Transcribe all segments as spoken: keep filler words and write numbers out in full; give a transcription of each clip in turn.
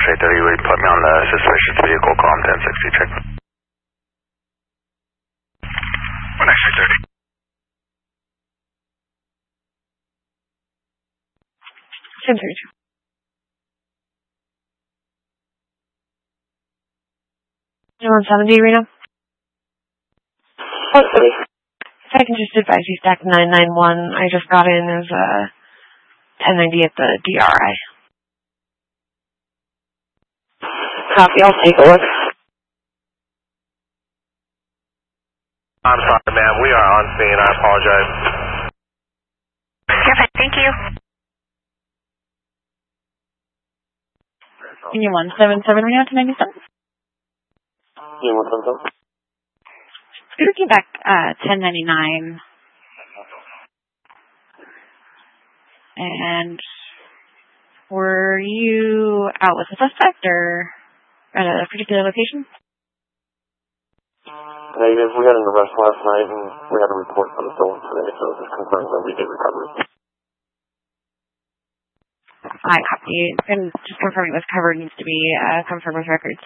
eight thirty, would you put me on the suspicious vehicle, column ten sixty, check. one X eight thirty. ten thirty-two. one seventy, Reno? one seventy. If I can just advise you, stack nine nine one, I just got in as a ten ninety at the D R I. Copy, I'll take a look. I'm sorry, ma'am, we are on scene, I apologize. Perfect, thank you. Can you one seven seven Reno to ninety-seven? You want something? Scooter came back uh, ten ninety-nine. And were you out with a suspect or at a particular location? Negative. We had an arrest last night and we had a report for the stolen today, so just confirming that we did recover it. I copy. And just confirming this cover needs to be uh, confirmed with records.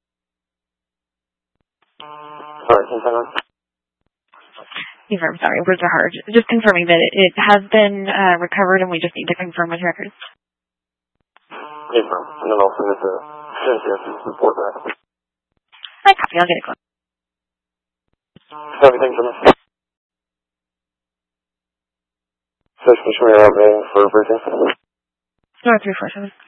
Sorry, can you say that? Confirm, sorry, words are hard. Just confirming that it, it has been uh, recovered and we just need to confirm with records. Yes, ma'am. And then I'll send it to Sheriff's report back. I copy, I'll get it going. Everything's in this. So, can you show me around for briefing? North three four seven.